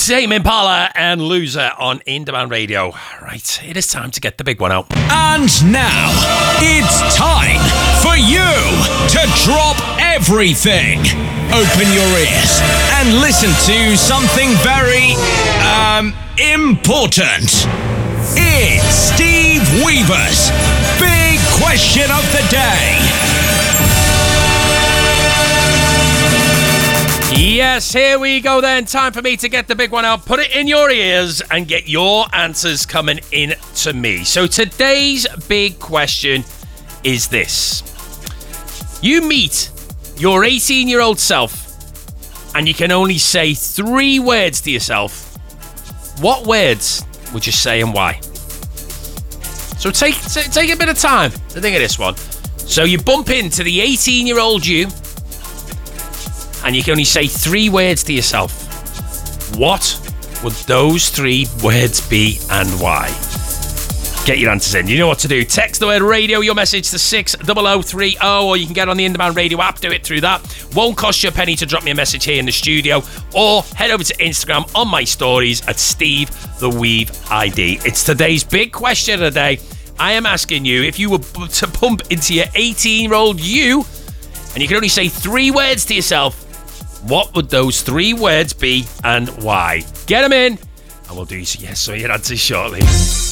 Tame Impala and Loser on In Demand Radio. Right, it is time to get the big one out. And now, it's time for you to drop everything. Open your ears and listen to something very, important. It's Steve Weaver's Big Question of the Day. Yes, here we go then. Time for me to get the big one out. Put it in your ears and get your answers coming in to me. So today's big question is this. You meet your 18-year-old self and you can only say 3 words to yourself. What words would you say and why? So take a bit of time to think of this one. So you bump into the 18-year-old you and you can only say 3 words to yourself. What would those 3 words be and why? Get your answers in. You know what to do. Text the word radio, your message to 60030, or you can get on the In Demand Radio app. Do it through that. Won't cost you a penny to drop me a message here in the studio, or head over to Instagram on my stories at Steve the Weave ID. It's today's big question of the day. I am asking you, if you were to bump into your 18-year-old you, and you can only say 3 words to yourself, what would those 3 words be and why? Get them in, and we'll do your answers shortly.